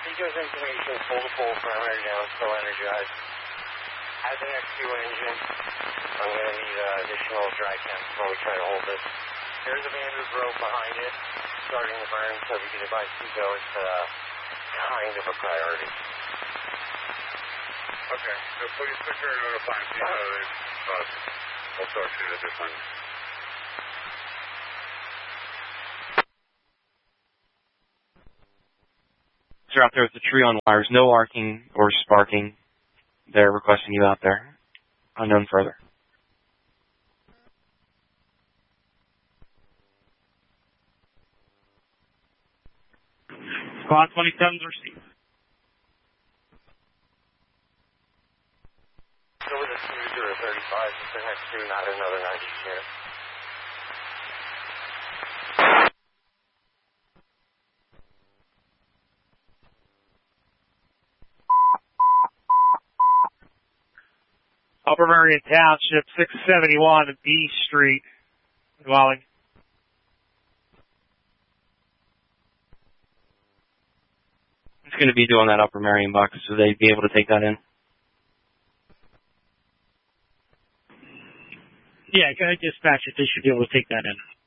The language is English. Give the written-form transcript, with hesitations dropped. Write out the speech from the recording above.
Eco's information, pull the pole parameter down, still energized. Add the next two engine. I'm going to need additional dry chem before we try to hold this. There's a banded rope behind it, starting to burn, so if you can advise Eco, it's kind of a priority. Okay, so please prepare to notify Eco that we'll start shooting at this one. They're out there with the tree on wires, no arcing or sparking. They're requesting you out there. Unknown further. Squad 27's received. Go with a 2 35, just the next two, not another 90 here. Upper Marion Township, 671 B Street, dwelling. It's going to be doing that Upper Marion box, so they'd be able to take that in. Yeah, go ahead, dispatch it. They should be able to take that in.